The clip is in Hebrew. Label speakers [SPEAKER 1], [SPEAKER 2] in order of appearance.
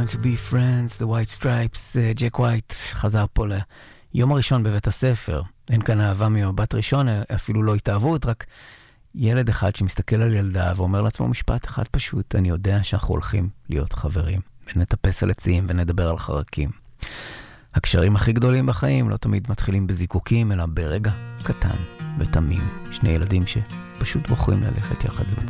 [SPEAKER 1] want to be friends, the white stripes, ג'ק ווייט חזר פה ליום הראשון בבית הספר. אין כאן אהבה ממבט ראשון, אפילו לא התאהבות, רק ילד אחד שמסתכל על ילדה ואומר לעצמו משפט אחד פשוט, אני יודע שאנחנו הולכים להיות חברים, ונטפס על עצים ונדבר על חרקים. הקשרים הכי גדולים בחיים לא תמיד מתחילים בזיקוקים, אלא ברגע קטן ותמים. שני ילדים שפשוט בוחרים ללכת יחד.